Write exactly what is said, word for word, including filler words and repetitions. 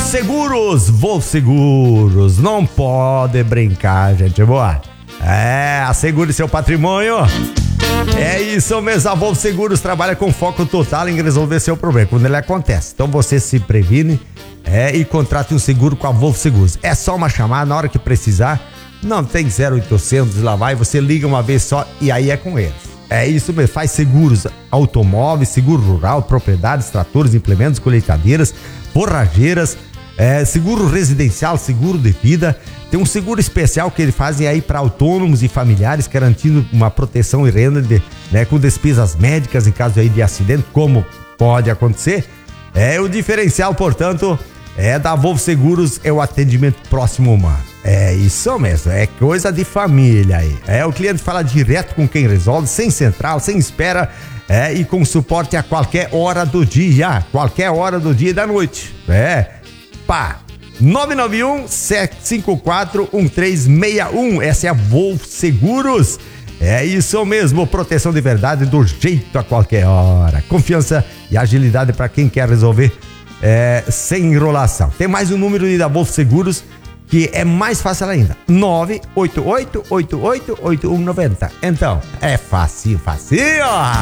Seguros, Wolf Seguros, não pode brincar, gente boa. É, assegure seu patrimônio. É isso mesmo, a Wolf Seguros trabalha com foco total em resolver seu problema quando ele acontece. Então você se previne é, e contrate um seguro com a Wolf Seguros. É só uma chamada na hora que precisar. Não tem zero oitocentos, lá vai, você liga uma vez só e aí é com eles. É isso mesmo, faz seguros automóveis, seguro rural, propriedades, tratores, implementos, colheitadeiras, forrageiras, é, seguro residencial, seguro de vida. Tem um seguro especial que eles fazem aí para autônomos e familiares, garantindo uma proteção e renda de, né, com despesas médicas em caso aí de acidente, como pode acontecer. É o diferencial, portanto, é da Wolf Seguros, é o atendimento próximo humano. É isso mesmo, é coisa de família aí. É, o cliente fala direto com quem resolve, sem central, sem espera, é, e com suporte a qualquer hora do dia, qualquer hora do dia e da noite. É, pá, nove nove um, sete cinco quatro, um três seis um, essa é a Wolf Seguros. É isso mesmo, proteção de verdade do jeito a qualquer hora. Confiança e agilidade para quem quer resolver é, sem enrolação. Tem mais um número da Wolf Seguros que é mais fácil ainda, nove oito oito, oito oito, oito um nove zero. Então, é fácil, fácil.